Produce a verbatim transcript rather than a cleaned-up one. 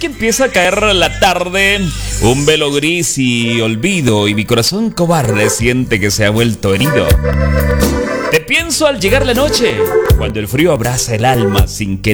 que empieza a caer la tarde, un velo gris y olvido, y mi corazón cobarde siente que se ha vuelto herido. Te pienso al llegar la noche, cuando el frío abraza el alma sin querer.